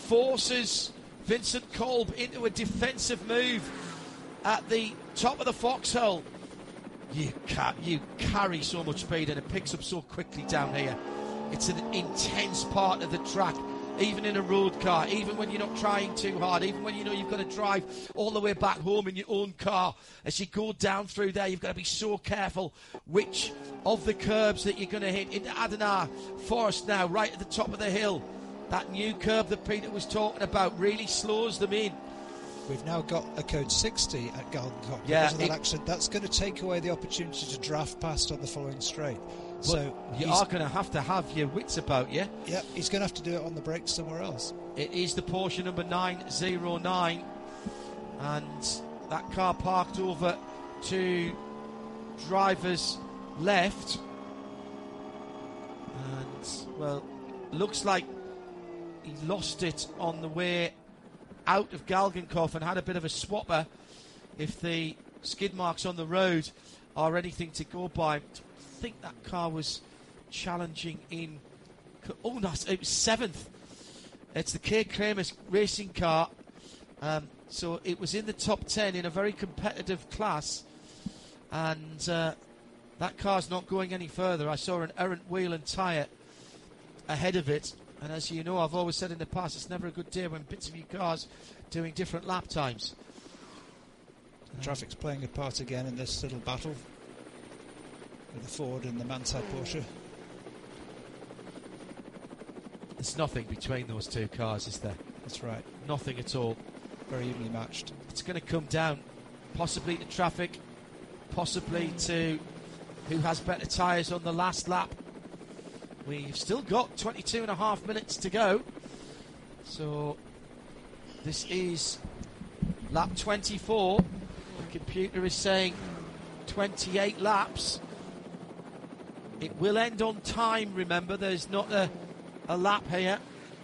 forces Vincent Kolb into a defensive move at the top of the foxhole. You carry so much speed and it picks up so quickly down here. It's an intense part of the track, even in a road car, even when you're not trying too hard, even when you know you've got to drive all the way back home in your own car. As you go down through there, you've got to be so careful which of the curbs that you're going to hit. Into Adenar Forest now, right at the top of the hill. That new curb that Peter was talking about really slows them in. We've now got a code 60 at Galgencott. Yeah, because of that accident. That's going to take away the opportunity to draft past on the following straight. So you are going to have your wits about you. Yep, he's going to have to do it on the brakes somewhere else. It is the Porsche number 909, and that car parked over to driver's left, and well, looks like he lost it on the way out of Galgencott and had a bit of a swapper. If the skid marks on the road are anything to go by, I think that car was challenging in. Oh, no, it was 7th. It's the Kay Kramer racing car. So it was in the top 10 in a very competitive class. And that car's not going any further. I saw an errant wheel and tyre ahead of it. And as you know, I've always said in the past, it's never a good day when bits of your cars doing different lap times. The traffic's playing a part again in this little battle with the Ford and the Mansell Porsche. There's nothing between those two cars, is there? That's right. Nothing at all. Very evenly matched. It's going to come down possibly to traffic, possibly to who has better tyres on the last lap. We've still got 22 and a half minutes to go. So this is lap 24. The computer is saying 28 laps. It will end on time, remember. There's not a lap here.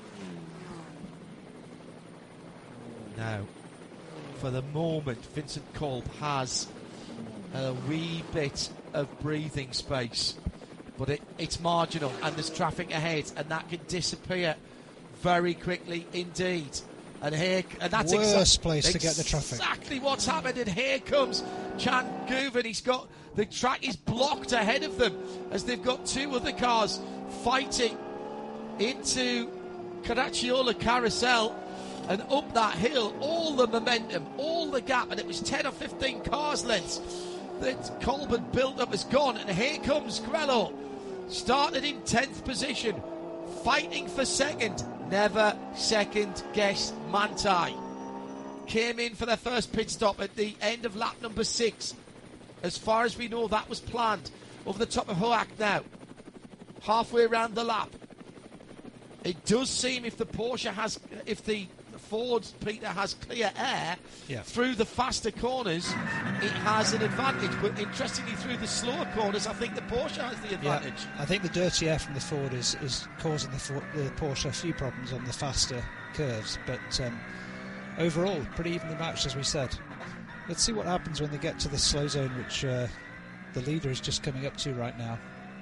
Now, for the moment, Vincent Kolb has a wee bit of breathing space. But it's marginal, and there's traffic ahead, and that can disappear very quickly indeed. And that's worst place to get the traffic. Exactly what's happened. And here comes Chan Guven. He's got the track is blocked ahead of them as they've got two other cars fighting into Caracciolo Carousel and up that hill. All the momentum, all the gap, and it was 10 or 15 cars lengths that Kolb had built up is gone. And here comes Grello. Started in 10th position, fighting for second. Never second guess Manthey. Came in for their first pit stop at the end of lap number 6. As far as we know, that was planned. Over the top of Hoak now. Halfway around the lap. It does seem if the Ford, Peter, has clear air through the faster corners, it has an advantage. But interestingly, through the slower corners, I think the Porsche has the advantage. Yeah, I think the dirty air from the Ford is causing the Porsche a few problems on the faster curves. But overall, pretty evenly matched, as we said. Let's see what happens when they get to the slow zone, which the leader is just coming up to right now.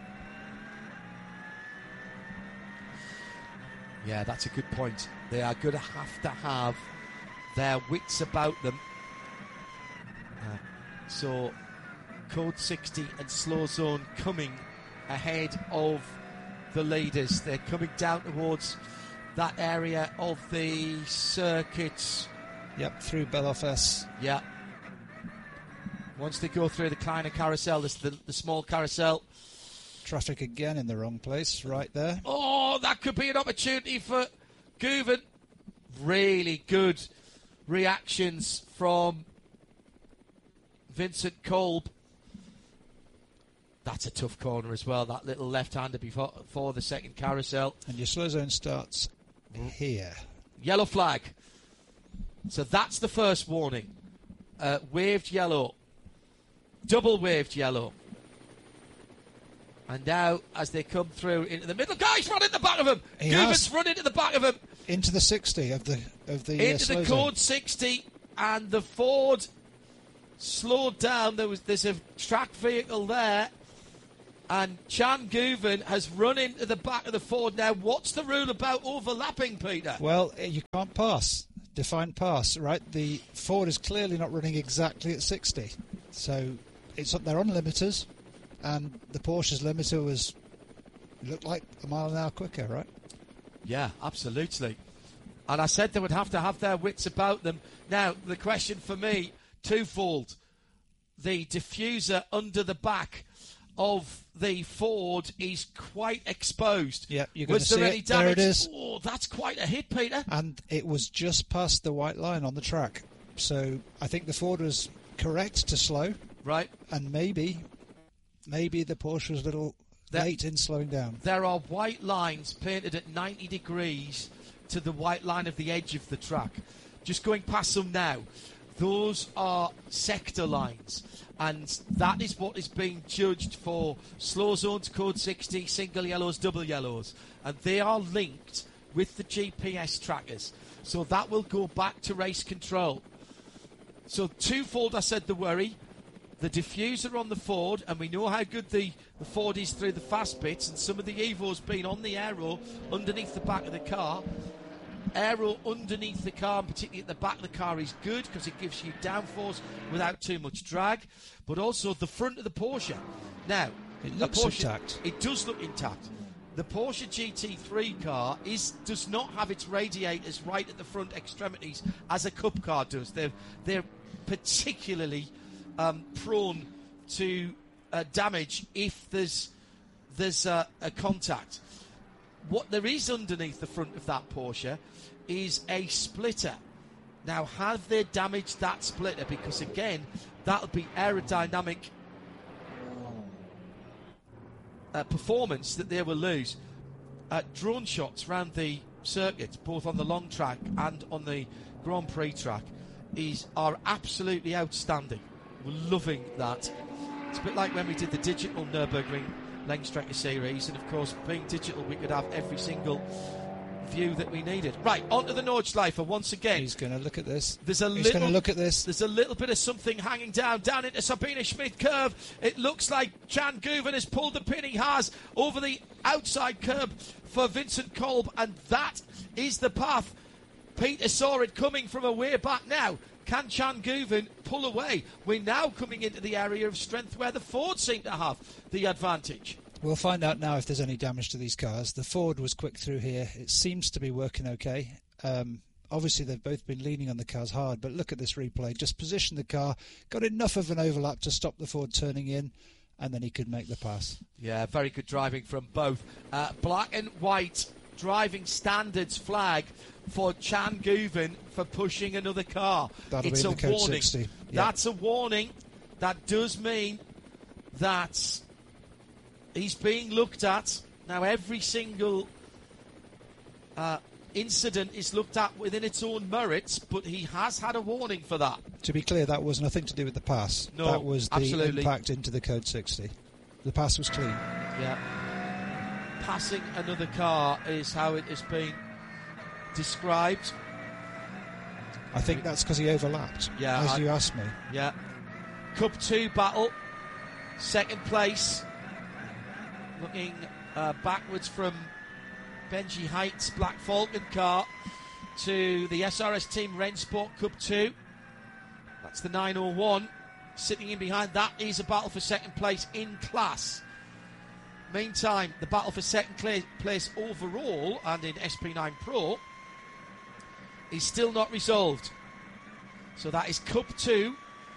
Yeah, that's a good point. They are going to have their wits about them. So, code 60 and slow zone coming ahead of the leaders. They're coming down towards that area of the circuit. Yep, through Belofes. Yeah. Once they go through the Kleiner Carousel, the small carousel. Traffic again in the wrong place, right there. Oh, that could be an opportunity for Guven. Really good reactions from Vincent Kolb. That's a tough corner as well, that little left-hander before the second carousel. And your slow zone starts here. Yellow flag. So that's the first warning. Waved yellow. Double waved yellow. And now, as they come through into the middle, guys, run into the back of him. Guven's run into the back of him. Into the 60 of the into the code 60, and the Ford slowed down. There's a track vehicle there, And Chan Guven has run into the back of the Ford. Now, what's the rule about overlapping, Peter? Well, you can't pass. Defined pass, right? The Ford is clearly not running exactly at 60. So they're on limiters, and the Porsche's limiter looked like a mile an hour quicker, right? Yeah, absolutely. And I said they would have to have their wits about them. Now, the question for me, twofold. The diffuser under the back of the Ford is quite exposed. Yeah, you're going to see any it. damage? There it is. Oh, that's quite a hit, Peter. And it was just past the white line on the track. So I think the Ford was correct to slow. Right. And maybe the Porsche was a little late in slowing down. There are white lines painted at 90 degrees to the white line of the edge of the track. Just going past them now. Those are sector lines. And that is what is being judged for slow zones, code 60, single yellows, double yellows. And they are linked with the GPS trackers. So that will go back to race control. So twofold, I said the worry. The diffuser on the Ford, and we know how good the Ford is through the fast bits, and some of the Evo's been on the aero underneath the back of the car. Aero underneath the car, and particularly at the back of the car, is good because it gives you downforce without too much drag, but also the front of the Porsche. Now, it looks intact. It does look intact. The Porsche GT3 car does not have its radiators right at the front extremities as a Cup car does. They're particularly prone to damage if there's a contact. What there is underneath the front of that Porsche is a splitter. Now, have they damaged that splitter? Because, again, that'll be aerodynamic performance that they will lose. Drone shots around the circuit, both on the long track and on the Grand Prix track, are absolutely outstanding. We're loving that. It's a bit like when we did the digital Nürburgring Langstrecke series, and of course, being digital, we could have every single view that we needed. Right, onto the Nordschleife once again. He's going to look at this. There's a little bit of something hanging down into Sabine Schmidt curve. It looks like Chan Guven has pulled the pin. He has over the outside curb for Vincent Kolb, and that is the path. Peter saw it coming from a way back now. Can Chan Guven pull away? We're now coming into the area of strength where the Ford seem to have the advantage. We'll find out now if there's any damage to these cars. The Ford was quick through here. It seems to be working okay. Obviously, they've both been leaning on the cars hard, but look at this replay. Just positioned the car, got enough of an overlap to stop the Ford turning in, and then he could make the pass. Yeah, very good driving from both. Black and white driving standards flag for Chan Guven for pushing another car. It's a warning. 60. Yep. That's a warning. That does mean that he's being looked at. Now, every single incident is looked at within its own merits, but he has had a warning for that. To be clear, that was nothing to do with the pass. No, that was the absolutely. impact into the code 60. The pass was clean. Yeah. Passing another car is how it has been described. I think that's because he overlapped, as you asked me. Yeah. Cup 2 battle. Second place. Looking backwards from Benji Height's Black Falcon car to the SRS Team Rennsport Cup 2. That's the 901. Sitting in behind that is a battle for second place in class. Meantime, the battle for second place overall and in SP9 Pro is still not resolved. So that is Cup 2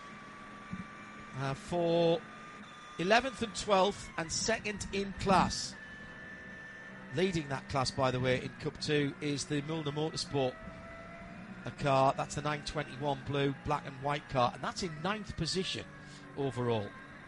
for 11th and 12th and second in class. Leading that class, by the way, in Cup 2 is the Milner Motorsport car. That's the 921 blue, black and white car, and that's in 9th position overall.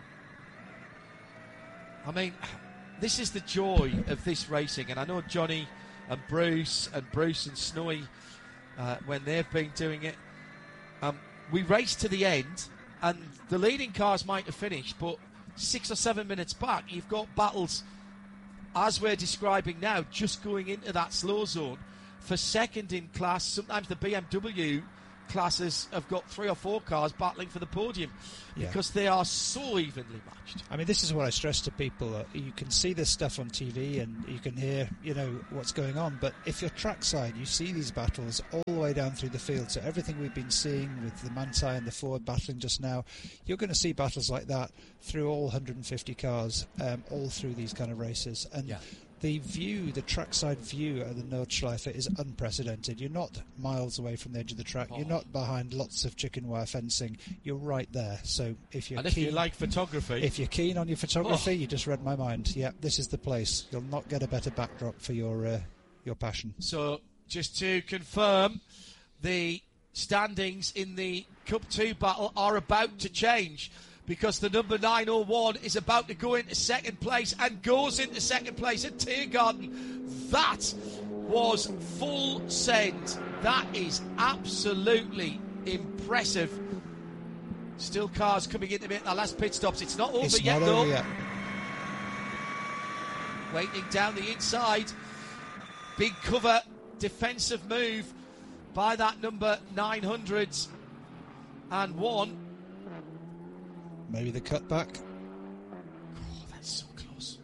I mean, this is the joy of this racing, and I know Johnny and Bruce and Snowy, when they've been doing it, we race to the end, and the leading cars might have finished, but 6 or 7 minutes back, you've got battles, as we're describing now, just going into that slow zone for second in class. Sometimes the BMW classes have got 3 or 4 cars battling for the podium because they are so evenly matched. I mean, this is what I stress to people. You can see this stuff on TV and you can hear, what's going on. But if you're trackside, you see these battles all the way down through the field. So everything we've been seeing with the Manthey and the Ford battling just now, you're going to see battles like that through all 150 cars, all through these kind of races. And the trackside view of the Nordschleife is unprecedented. You're not miles away from the edge of the track. You're not behind lots of chicken wire fencing. You're right there. So if you like photography, if you're keen on your photography, you just read my mind. Yeah, this is the place. You'll not get a better backdrop for your passion. So just to confirm, the standings in the Cup 2 battle are about to change, because the number 901 is about to go into second place and goes into second place at Tiergarten. That was full send. That is absolutely impressive. Still cars coming in to make their last pit stops. It's not over yet, though. Waiting down the inside. Big cover, defensive move by that number 901. Maybe the cutback. Oh, that's so close.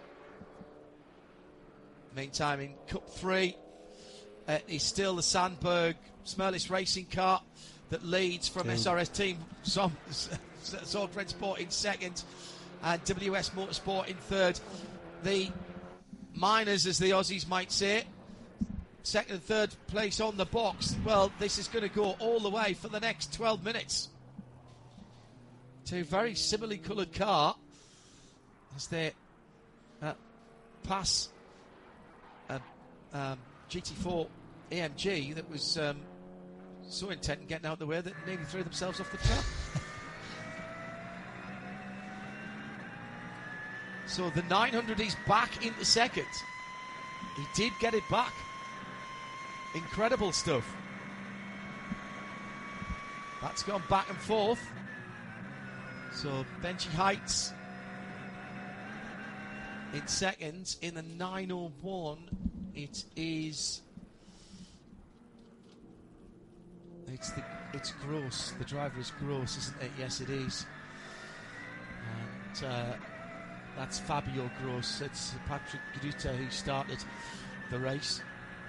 Meantime, in Cup 3, is still the Sandberg Smerlis racing car that leads from SRS team. Zorgren Sport in second and WS Motorsport in third. The miners, as the Aussies might say, second and third place on the box. Well, this is going to go all the way for the next 12 minutes. Two very similarly coloured car as they pass GT4 AMG that was so intent in getting out of the way that nearly threw themselves off the track. So the 900 is back into second. He did get it back. Incredible stuff. That's gone back and forth. So Benji Heights in second. In the 901, it's Gross. The driver is Gross, isn't it? Yes, it is. And that's Fabio Gross. It's Patrick Gruta who started the race.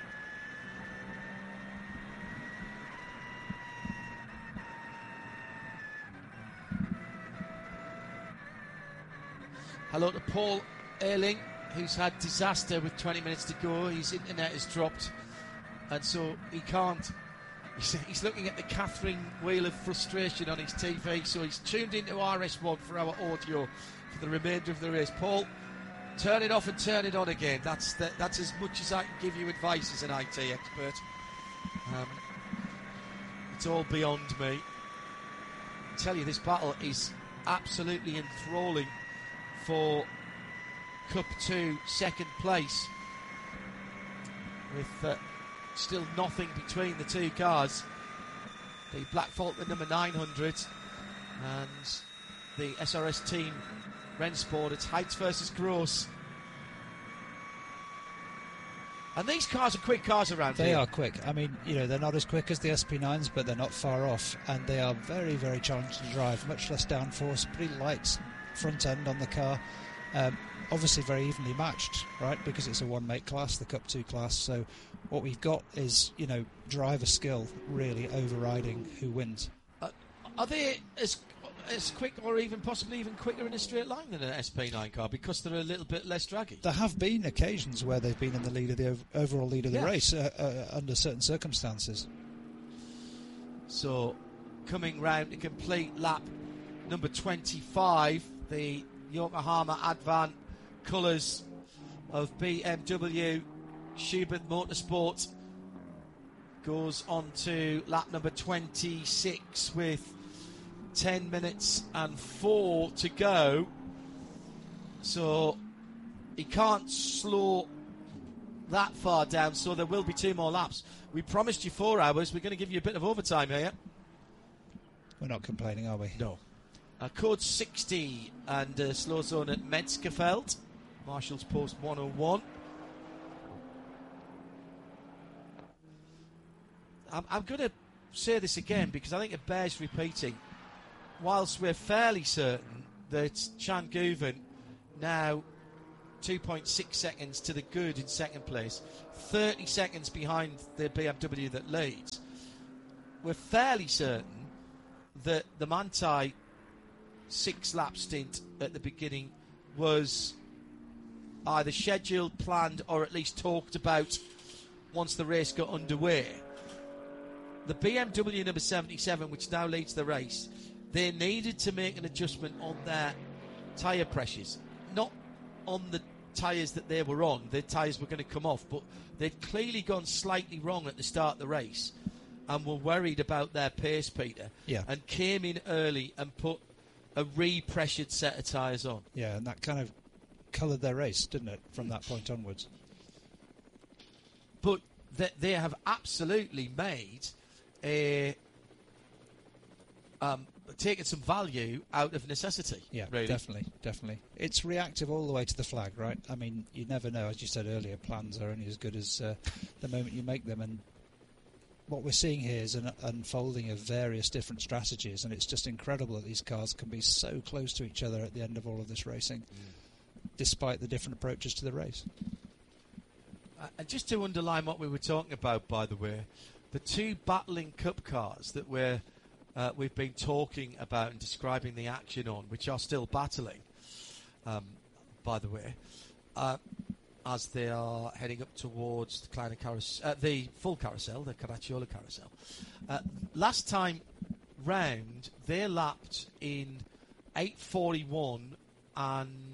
Hello to Paul Erling, who's had disaster with 20 minutes to go. His internet has dropped, and so he can't. He's looking at the Catherine wheel of frustration on his TV, so he's tuned into RS1 for our audio for the remainder of the race. Paul, turn it off and turn it on again. That's as much as I can give you advice as an IT expert. It's all beyond me. I tell you, this battle is absolutely enthralling for Cup 2 second place, with still nothing between the two cars. The Black Falcon number 900 and the SRS team Rennsport. It's Heights versus Gross. And these cars are quick cars around here. They are quick. I mean, they're not as quick as the SP9s, but they're not far off, and they are very, very challenging to drive. Much less downforce, pretty light front end on the car. Obviously very evenly matched, right, because it's a one-make class, the Cup 2 class. So what we've got is, driver skill really overriding who wins. Are they as quick, or even possibly even quicker in a straight line than an SP9 car, because they're a little bit less draggy? There have been occasions where they've been in the lead of the overall lead of the race under certain circumstances. So coming round to complete lap number 25, the Yokohama Advan colours of BMW Schubert Motorsport goes on to lap number 26 with 10 minutes and 4 to go. So he can't slow that far down, so there will be 2 more laps. We promised you 4 hours. We're going to give you a bit of overtime here. We're not complaining, are we? No. Code 60 and slow zone at Metzgerfeld. Marshall's Post 101. I'm going to say this again because I think it bears repeating. Whilst we're fairly certain that Chan Guven now 2.6 seconds to the good in second place, 30 seconds behind the BMW that leads, we're fairly certain that the Manthey 6-lap stint at the beginning was either scheduled, planned, or at least talked about once the race got underway. The BMW number 77, which now leads the race, they needed to make an adjustment on their tyre pressures. Not on the tyres that they were on. Their tyres were going to come off, but they'd clearly gone slightly wrong at the start of the race and were worried about their pace, Peter, and came in early and put a re-pressured set of tyres on. Yeah, and that kind of coloured their race, didn't it, from that point onwards? But they have absolutely made taken some value out of necessity. Yeah, really. Definitely. It's reactive all the way to the flag, right? I mean, you never know. As you said earlier, plans are only as good as the moment you make them. And what we're seeing here is an unfolding of various different strategies, and it's just incredible that these cars can be so close to each other at the end of all of this racing, despite the different approaches to the race. And just to underline what we were talking about, by the way, the two battling Cup cars that we've been talking about and describing the action on, which are still battling, by the way, as they are heading up towards the Kleiner the full carousel, the Caracciolo carousel. Last time round, they lapped in 8:41 and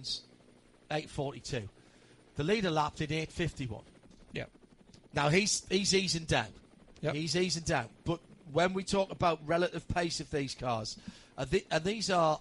8:42. The leader lapped in 8:51. Yeah. Now he's easing down. Yep. He's easing down. But when we talk about relative pace of these cars, and these are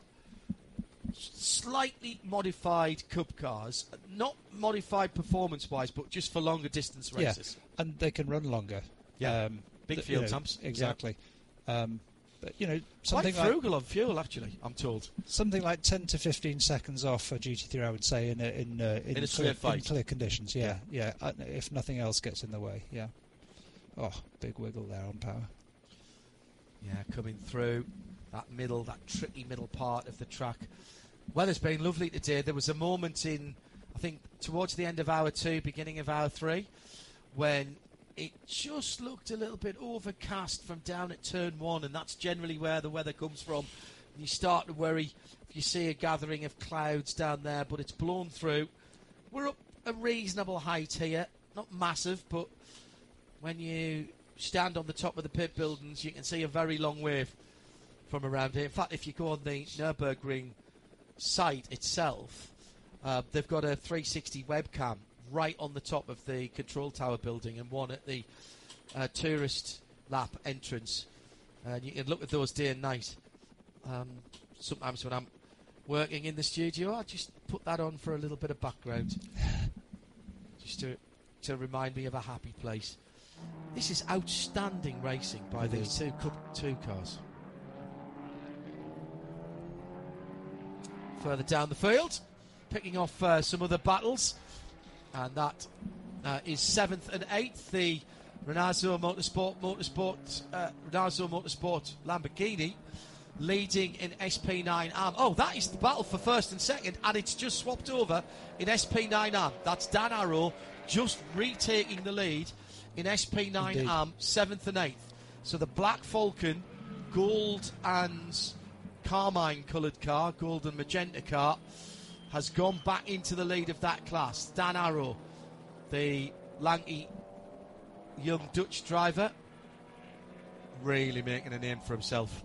slightly modified Cup cars, not modified performance-wise, but just for longer distance races. Yeah, and they can run longer. Yeah, big fuel temps. Exactly. Yeah. But, you know, quite frugal on fuel, actually, I'm told. Something like 10 to 15 seconds off a GT3, I would say, in a straight fight. In clear conditions, yeah. If nothing else gets in the way, yeah. Oh, big wiggle there on power. Yeah, coming through that tricky middle part of the track. Weather's been lovely today. There was a moment in, I think, towards the end of hour 2, beginning of hour 3, when it just looked a little bit overcast from down at turn 1, and that's generally where the weather comes from. And you start to worry if you see a gathering of clouds down there, but it's blown through. We're up a reasonable height here, not massive, but when you stand on the top of the pit buildings, you can see a very long way from around here. In fact, if you go on the Nürburgring site itself, they've got a 360 webcam right on the top of the control tower building and one at the tourist lap entrance. And you can look at those day and night. Sometimes when I'm working in the studio, I just put that on for a little bit of background. Just to remind me of a happy place. This is outstanding racing by these two cars. Further down the field, picking off some other battles, and that is 7th and 8th, the Rinaldo Motorsport Lamborghini, leading in SP9 AM. Oh, that is the battle for first and second, and it's just swapped over in SP9 AM. That's Dan Arrow just retaking the lead in SP9 Indeed. AM, 7th and 8th. So the Black Falcon, gold and carmine coloured car, gold and magenta car, has gone back into the lead of that class. Dan Arrow, the lanky young Dutch driver, really making a name for himself.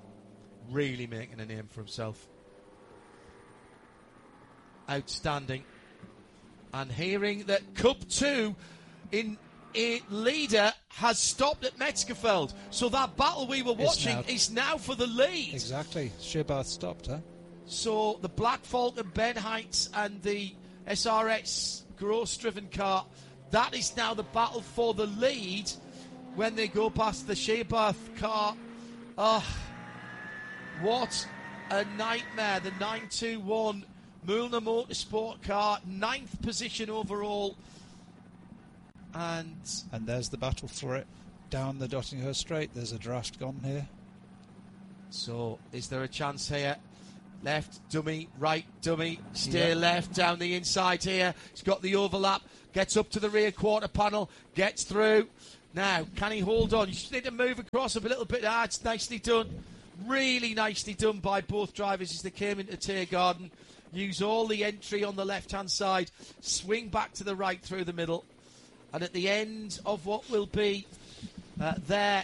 Outstanding. And hearing that Cup 2 in a leader has stopped at Metzgerfeld. So that battle we were watching is now for the lead. Exactly. Schubarth stopped, huh? So the Black Falcon, Ben Heitz, and the SRX Gross-driven car, that is now the battle for the lead when they go past the Schubarth car. Oh, what a nightmare. The 921 Mühlner Motorsport car, 9th position overall. And there's the battle for it. down the Dottingham Straight. There's a draft gone here. So, is there a chance here? Left dummy, right dummy, steer left down the inside here. He's got the overlap, gets up to the rear quarter panel, gets through. Now, can he hold on? You just need to move across a little bit. It's nicely done. Really nicely done by both drivers as they came into Tiergarten. Use all the entry on the left-hand side, swing back to the right through the middle. And at the end of what will be their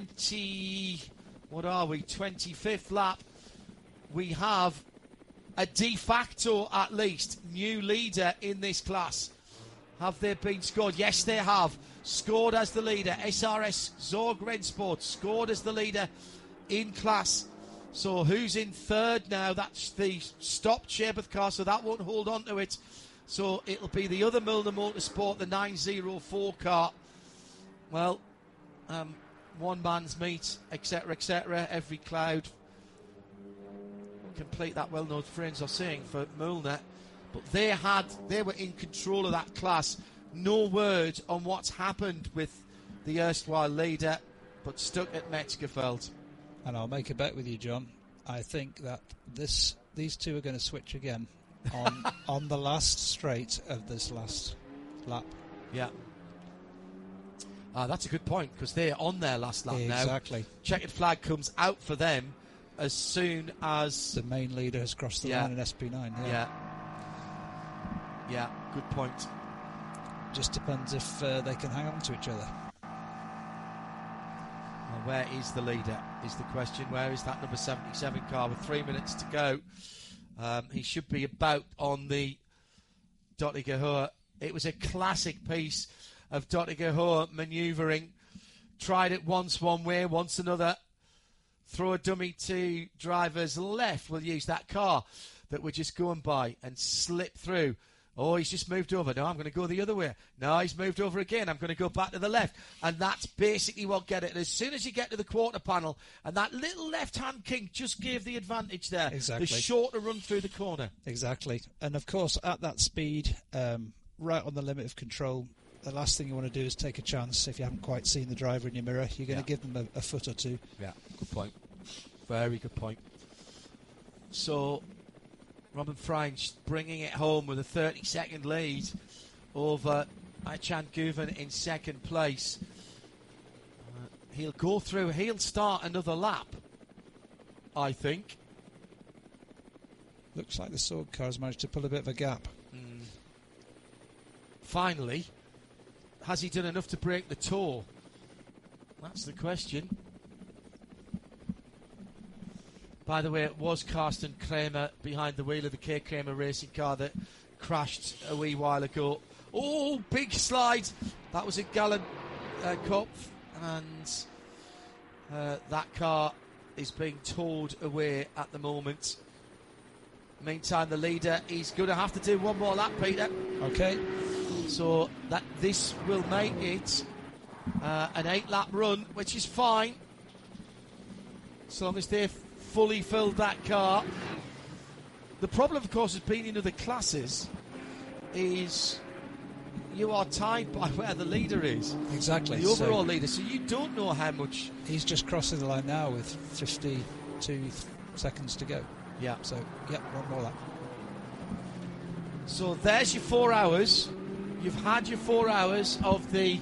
25th lap, we have a de facto, at least, new leader in this class. Have they been scored? Yes, they have. Scored as the leader. SRS Zorg Rennsport scored as the leader in class. So who's in third now? That's the stopped Sherbeth car, so that won't hold on to it. So it'll be the other Milner Motorsport, the 904 car. Well, one man's meat, etc., etc. Every cloud. Complete that well-known friends are saying for Milner, but they were in control of that class. No word on what's happened with the erstwhile leader, but stuck at Metzgerfeld. And I'll make a bet with you, John. I think that these two are going to switch again on the last straight of this last lap. Yeah. That's a good point, because they're on their last lap now. Exactly. Checkered flag comes out for them as soon as the main leader has crossed the line in SP9. Yeah, good point. Just depends if they can hang on to each other. Well, where is the leader is the question. Where is that number 77 car with 3 minutes to go? He should be about on the Dottinger. It was a classic piece of Dottinger manoeuvring. Tried it once one way, once another. Throw a dummy to driver's left. We'll use that car that we're just going by and slip through. Oh, he's just moved over. No, I'm going to go the other way. No, he's moved over again. I'm going to go back to the left. And that's basically what get it. And as soon as you get to the quarter panel, and that little left-hand kink just gave the advantage there. Exactly. The shorter run through the corner. Exactly. And, of course, at that speed, right on the limit of control, the last thing you want to do is take a chance. If you haven't quite seen the driver in your mirror, you're going to give them a foot or two. Yeah, good point. Very good point. So, Robin Freinsch bringing it home with a 30-second lead over Aytjan Guven in second place. He'll go through. He'll start another lap, I think. Looks like the Sorg car has managed to pull a bit of a gap. Finally, has he done enough to break the tour? That's the question. By the way, it was Carsten Kramer behind the wheel of the K. Kramer racing car that crashed a wee while ago. Oh, big slide. That was a Gallen Kopf, and that car is being towed away at the moment. Meantime, the leader is going to have to do one more lap, Peter. Okay. So this will make it an 8-lap run, which is fine, so long as they've fully filled that car. The problem, of course, has been in other classes is you are tied by where the leader is. Exactly. The overall leader, so you don't know how much. He's just crossing the line now with 52 seconds to go. Yeah. So, one more lap. So there's your 4 hours. You've had your 4 hours of the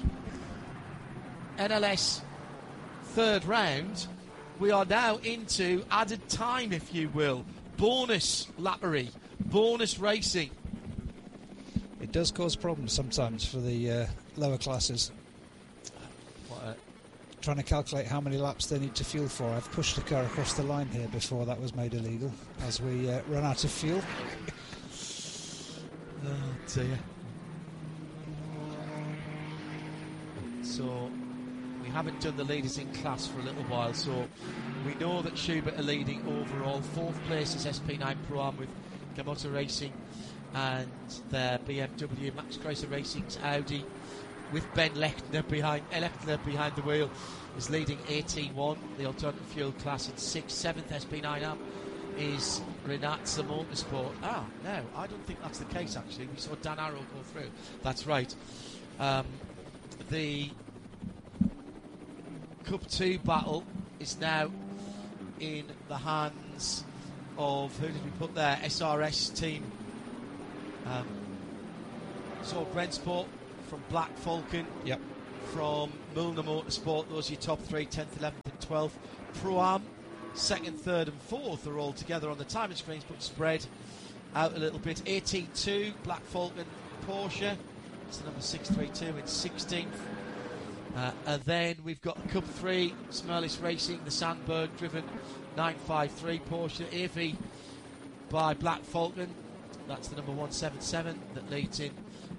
NLS third round. We are now into added time, if you will. Bonus lappery, bonus racing. It does cause problems sometimes for the lower classes. Trying to calculate how many laps they need to fuel for. I've pushed the car across the line here before that was made illegal, as we run out of fuel. Oh dear. So we haven't done the leaders in class for a little while, so we know that Schubert are leading overall. Fourth place is SP9 Pro-Am with Gamotta Racing and their BMW. Max Chrysler Racing's Audi with Ben Lechner behind the wheel is leading AT1, the alternative fuel class in 6th. 7th SP9 Am is Renatza Motorsport. No, I don't think that's the case actually. We saw Dan Arrow go through. That's right. The Cup 2 battle is now in the hands of, who did we put there? SRS team. So Rensport from Black Falcon. Yep. From Milner Motorsport, those are your top 3, 10th, 11th and 12th. Pro-Am, 2nd, 3rd and 4th are all together on the timing screens, but spread out a little bit. AT2, Black Falcon, Porsche, it's the number 632 in 16th. And then we've got Cup 3, Smerlis Racing, the Sandberg driven 953 Porsche AV by Black Falcon. That's the number 177 that leads in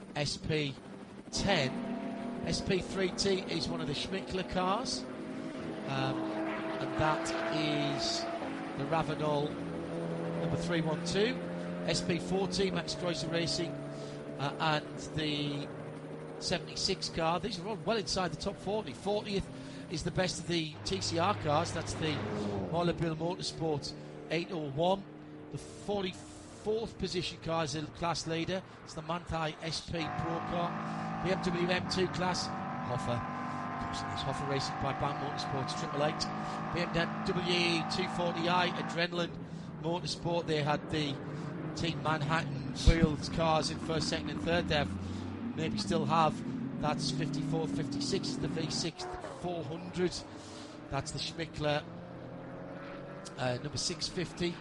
SP10. SP3T is one of the Schmickler cars, and that is the Ravenol number 312. SP4T, Max Kreuzer Racing, and the 76 car. These are all well inside the top 40. 40th is the best of the TCR cars. That's the Mollabille Motorsport 801. The 44th position car is a class leader. It's the Manthey SP Pro car. BMW M2 class, Hoffer. Of course it is Hoffer Racing by BAM Motorsports 888. BMW 240i, Adrenaline Motorsport. They had the Team Manhattan wheels cars in 1st, 2nd and 3rd. They maybe still have. That's 54th, 56 is the V6 400. That's the Schmickler number 650.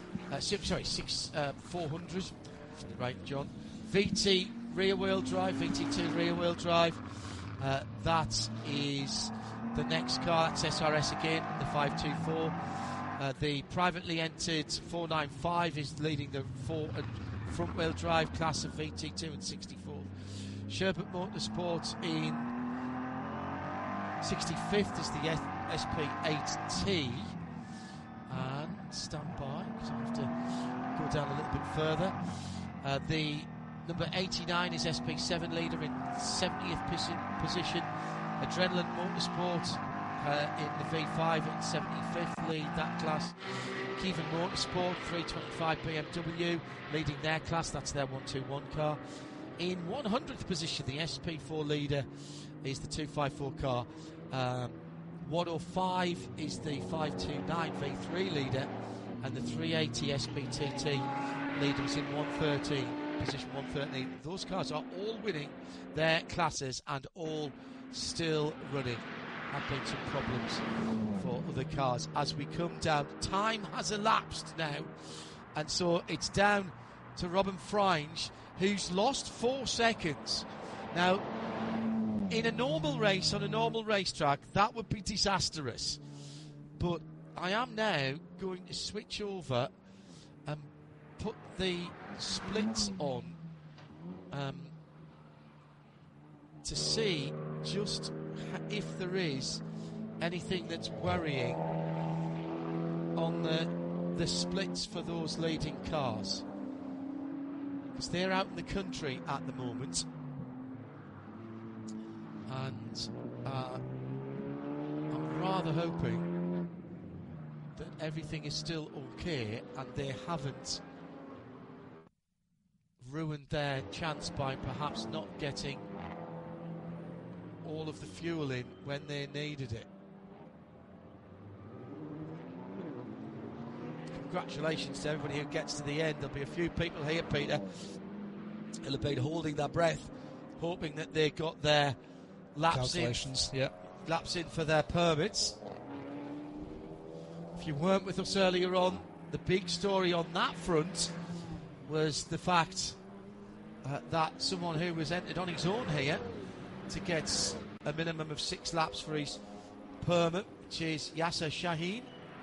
400. Right, John. VT rear-wheel drive, VT2 rear-wheel drive. That is the next car. That's SRS again, the 524. The privately entered 495 is leading the front-wheel drive class of VT2 and 64. Sherbert Motorsport in 65th is the SP8T. And stand by, because I have to go down a little bit further. The number 89 is SP7 leader in 70th position. Adrenaline Motorsport in the V5 in 75th lead that class. Kievan Motorsport 325 BMW leading their class. That's their 121 car. In 100th position, the SP4 leader is the 254 car. 105 is the 529 V3 leader, and the 380 SPTT leaders in 113. Position 113. Those cars are all winning their classes and all still running. Have been some problems for other cars as we come down. Time has elapsed now, and so it's down to Robin Fringe, who's lost 4 seconds. Now, in a normal race, on a normal racetrack, that would be disastrous. But I am now going to switch over and put the splits on to see just if there is anything that's worrying on the splits for those leading cars, because they're out in the country at the moment, and I'm rather hoping that everything is still okay and they haven't ruined their chance by perhaps not getting all of the fuel in when they needed it. Congratulations to everybody who gets to the end. There'll be a few people here, Peter, who'll have been holding their breath, hoping that they got their laps in for their permits. If you weren't with us earlier on, the big story on that front was the fact that someone who was entered on his own here to get a minimum of 6 laps for his permit, which is Yasser Shaheen,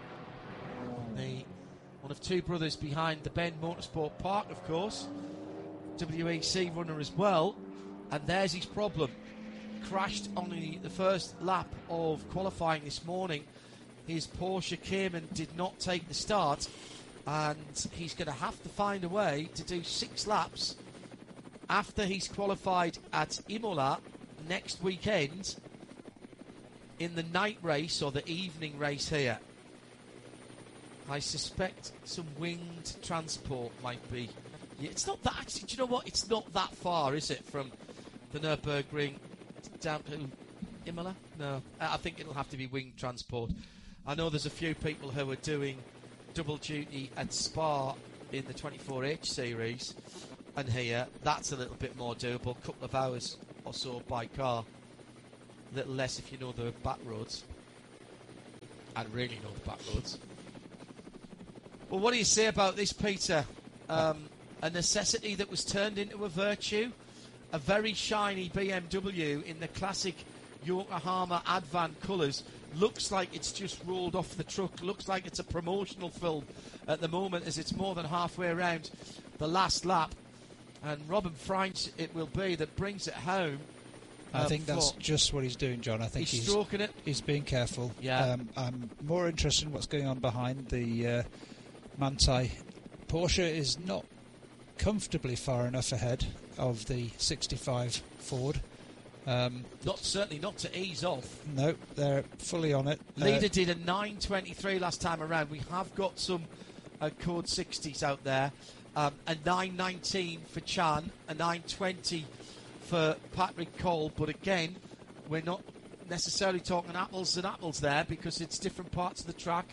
one of 2 brothers behind the Bend Motorsport Park, of course, WEC runner as well. And there's his problem. Crashed on the first lap of qualifying this morning. His Porsche came and did not take the start, and he's going to have to find a way to do 6 laps after he's qualified at Imola next weekend in the night race or the evening race here. I suspect some winged transport might be. Yeah, it's not that, actually, do you know what? It's not that far, is it, from the Nürburgring down to Imola? No, I think it'll have to be winged transport. I know there's a few people who are doing double duty at Spa in the 24H series, and here that's a little bit more doable, couple of hours or so by car, a little less if you know the back roads, and really know the back roads. Well, what do you say about this, Peter? A necessity that was turned into a virtue, a very shiny BMW in the classic Yokohama Advan colours. Looks like it's just rolled off the truck. Looks like it's a promotional film at the moment, as it's more than halfway around the last lap. And Robin French it will be that brings it home. I think that's just what he's doing, John. I think he's stroking it. He's being careful. Yeah. I'm more interested in what's going on behind the Manthey. Porsche is not comfortably far enough ahead of the 65 Ford. Certainly not to ease off. No, they're fully on it. Leader did a 9.23 last time around. We have got some code 60s out there. A 9.19 for Chan, a 9.20 for Patrick Cole. But again, we're not necessarily talking apples and apples there, because it's different parts of the track.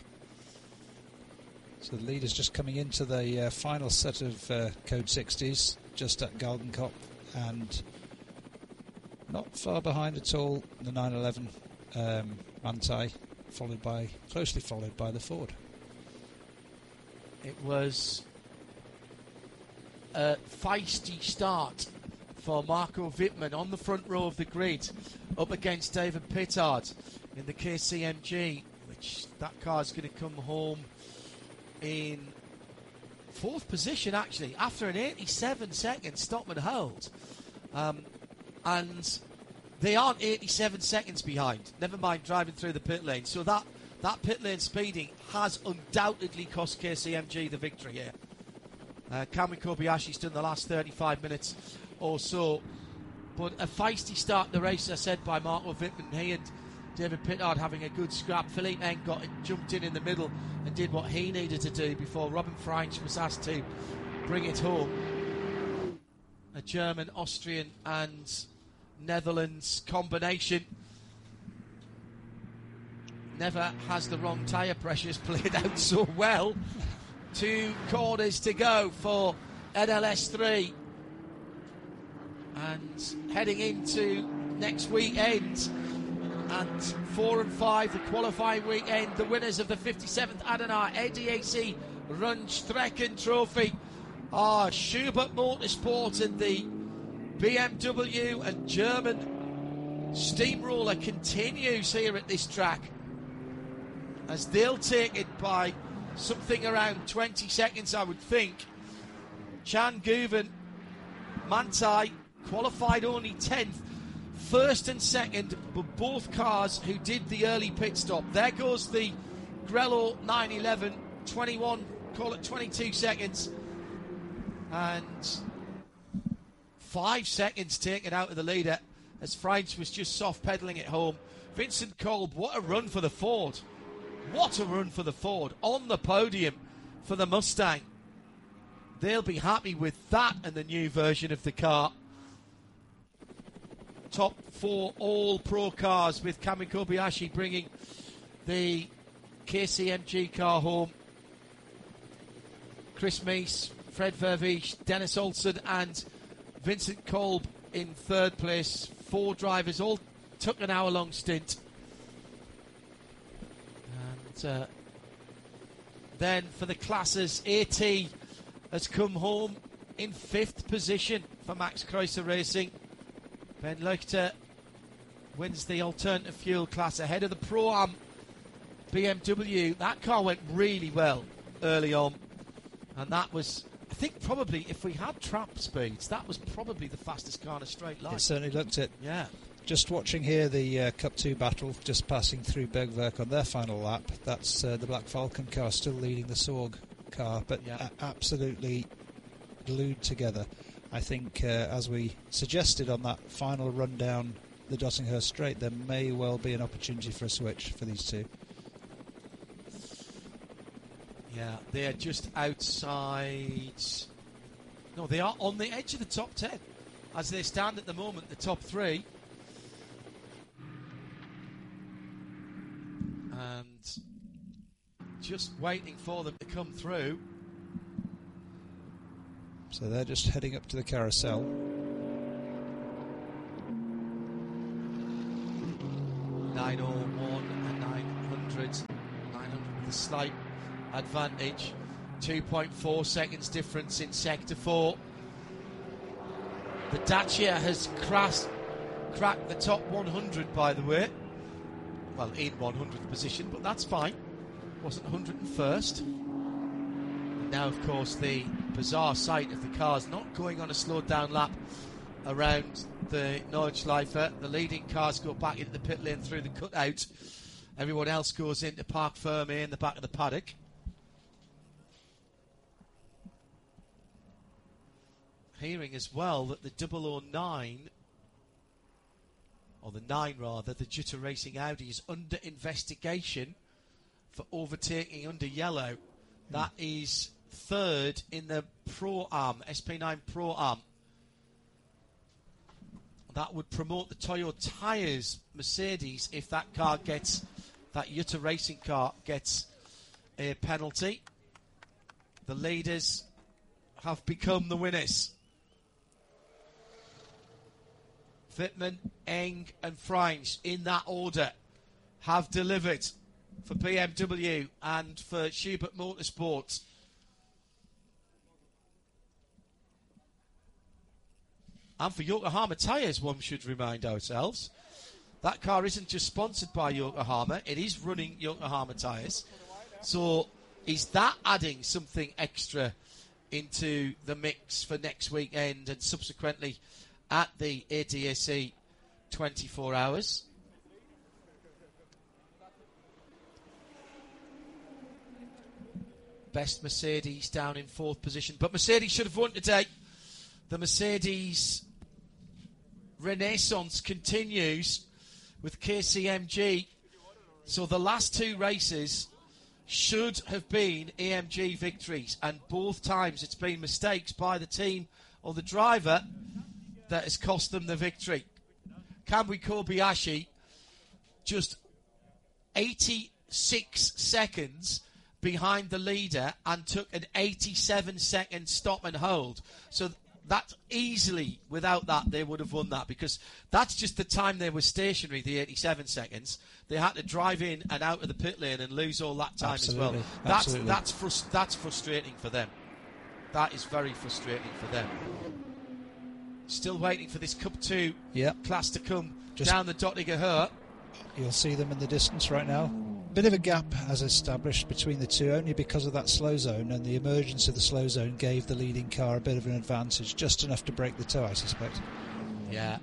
So the leader's just coming into the final set of code 60s, just at Galgenkop, and not far behind at all the 911 Manthey, closely followed by the Ford. It was a feisty start for Marco Wittmann on the front row of the grid, up against David Pittard in the KCMG, which that car's going to come home in fourth position, actually, after an 87-second stop and hold. And they aren't 87 seconds behind, never mind driving through the pit lane. So that pit lane speeding has undoubtedly cost KCMG the victory here. Kamui Kobayashi's done the last 35 minutes or so. But a feisty start to the race, as said by Marco Wittmann. He and David Pittard having a good scrap. Philippe Eng jumped in the middle and did what he needed to do before Robin French was asked to bring it home. A German, Austrian and Netherlands combination. Never has the wrong tyre pressures played out so well. 2 corners to go for NLS3. And heading into next weekend, and 4 and 5, the qualifying weekend, the winners of the 57th Adenar ADAC Rundstrecken Trophy are Schubert Motorsport, and the BMW and German steamroller continues here at this track, as they'll take it by something around 20 seconds, I would think. Chan Guven, Manthey, qualified only 10th. First and second were both cars who did the early pit stop. There goes the Grello 911, 21, call it 22 seconds. And 5 seconds taken out of the leader as French was just soft pedaling it home. Vincent Kolb, what a run for the Ford. What a run for the Ford on the podium for the Mustang. They'll be happy with that and the new version of the car. Top 4 all-pro cars, with Kamui Kobayashi bringing the KCMG car home. Chris Meese, Fred Vervees, Dennis Olsen and Vincent Kolb in third place. 4 drivers all took an hour-long stint. And then for the classes, AT has come home in 5th position for Max Kreuzer Racing. Ben Leuchter wins the alternative fuel class ahead of the Pro-Am BMW. That car went really well early on, and that was, I think, probably, if we had trap speeds, that was probably the fastest car in a straight line. It certainly looked it. Yeah. Just watching here the Cup 2 battle, just passing through Bergwerk on their final lap. That's the Black Falcon car still leading the Sorg car, but absolutely glued together. I think, as we suggested on that final run down the Dottinghurst Straight, there may well be an opportunity for a switch for these two. Yeah, they are just outside. No, they are on the edge of the top 10 as they stand at the moment, the top 3. and just waiting for them to come through. So they're just heading up to the carousel. 901 and 900 with a slight advantage. 2.4 seconds difference in sector 4. The Dacia has cracked the top 100, by the way. Well, in 100th position, but that's fine. Wasn't 101st. And now, of course, the bizarre sight of the cars not going on a slowed down lap around the Nordschleife. The leading cars go back into the pit lane through the cutout. Everyone else goes into Parc Ferme in the back of the paddock. Hearing as well that the 009, or the 9 rather, the Jutta Racing Audi is under investigation for overtaking under yellow. That is third in the Pro-Am, SP9 Pro-Am. That would promote the Toyo Tyres Mercedes if that Jutta Racing car gets a penalty. The leaders have become the winners. Wittmann, Eng and Freins, in that order, have delivered for BMW and for Schubert Motorsport. And for Yokohama Tyres, one should remind ourselves. That car isn't just sponsored by Yokohama, it is running Yokohama Tyres. So is that adding something extra into the mix for next weekend and subsequently at the ADAC 24 hours? Best Mercedes down in 4th position. But Mercedes should have won today. The Mercedes renaissance continues with KCMG. So the last 2 races should have been AMG victories. And both times it's been mistakes by the team or the driver that has cost them the victory. Kamui Kobayashi just 86 seconds behind the leader and took an 87-second stop and hold. So that easily, without that, they would have won that, because that's just the time they were stationary, the 87 seconds. They had to drive in and out of the pit lane and lose all that time as well. That's frustrating for them. That is very frustrating for them. Still waiting for this Cup 2 class to come down the Dottinger Höhe. You'll see them in the distance right now. Bit of a gap has established between the two, only because of that slow zone, and the emergence of the slow zone gave the leading car a bit of an advantage, just enough to break the toe, I suspect. Yeah.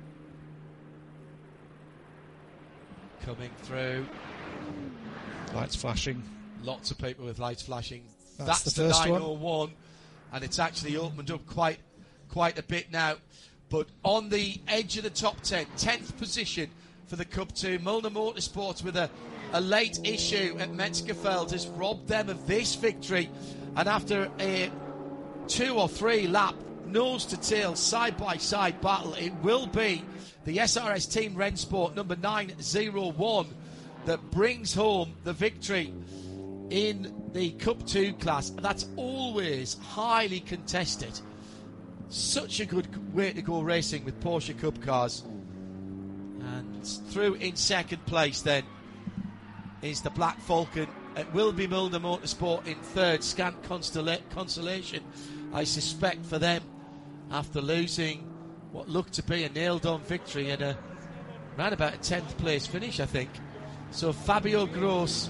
Coming through. Lights flashing. Lots of people with lights flashing. That's the the first 901, and it's actually opened up quite a bit now. But on the edge of the top 10, 10th position for the Cup 2, Milner Motorsports with a late issue at Metzgerfeld has robbed them of this victory. And after a 2 or 3 lap nose-to-tail, side-by-side battle, it will be the SRS Team Rennsport number 901 that brings home the victory in the Cup 2 class. That's always highly contested. Such a good way to go racing with Porsche Cup cars. And through in second place then is the Black Falcon. It will be Milner Motorsport in third. Scant consolation, I suspect, for them after losing what looked to be a nailed-on victory and around about a 10th place finish, I think. So Fabio Grossa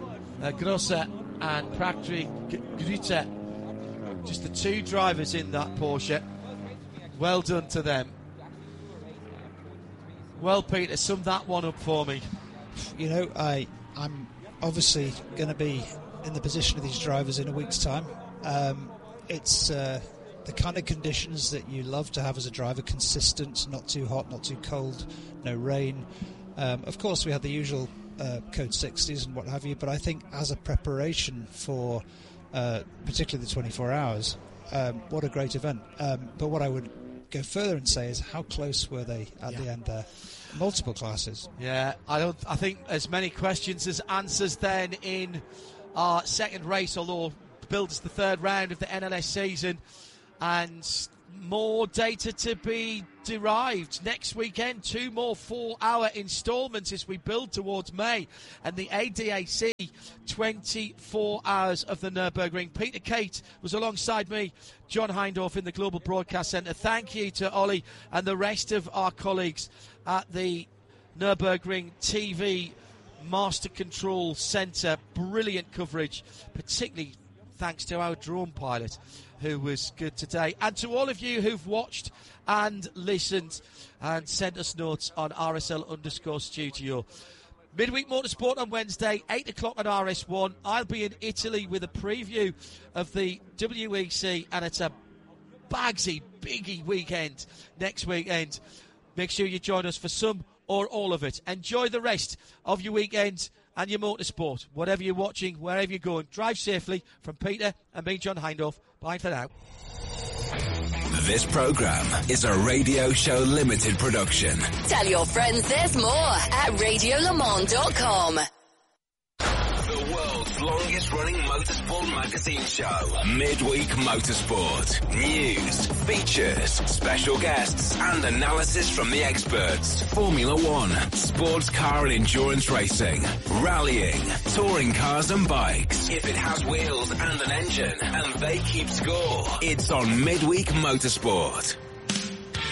and Patrick Grüter, just the 2 drivers in that Porsche. Well done to them. Well, Peter, sum that one up for me. You know, I'm obviously going to be in the position of these drivers in a week's time. It's the kind of conditions that you love to have as a driver: consistent, not too hot, not too cold, no rain. Of course, we had the usual code 60s and what have you, but I think as a preparation for particularly the 24 hours, what a great event. But what I would go further and say is how close were they at the end there? Multiple classes. Yeah, I think as many questions as answers then in our second race, although billed as the third round of the NLS season, and more data to be derived next weekend. 2 more 4-hour instalments as we build towards May and the ADAC 24 hours of the Nürburgring. Peter Kate was alongside me, John Hindhaugh in the Global Broadcast Centre. Thank you to Ollie and the rest of our colleagues at the Nürburgring TV Master Control Centre. Brilliant coverage, particularly thanks to our drone pilot, who was good today. And to all of you who've watched and listened and sent us notes on RSL_studio. Midweek Motorsport on Wednesday, 8 o'clock on RS1. I'll be in Italy with a preview of the WEC, and it's a bagsy, biggie weekend next weekend. Make sure you join us for some or all of it. Enjoy the rest of your weekend and your motorsport. Whatever you're watching, wherever you're going, drive safely. From Peter and me, John Hindhaugh. Bye for now. This programme is a Radio Show Limited production. Tell your friends there's more at radiolemans.com. The world's longest running motorsport magazine show. Midweek Motorsport. News, features, special guests and analysis from the experts. Formula One, sports car and endurance racing, rallying, touring cars and bikes. If it has wheels and an engine and they keep score, it's on Midweek Motorsport.